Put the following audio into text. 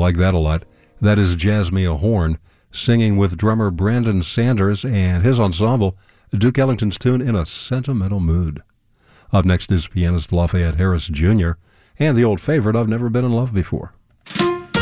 like that a lot. That is Jazzmia Horn singing with drummer Brandon Sanders and his ensemble, Duke Ellington's tune In a Sentimental Mood. Up next is pianist Lafayette Harris Jr. and the old favorite, I've Never Been in Love Before.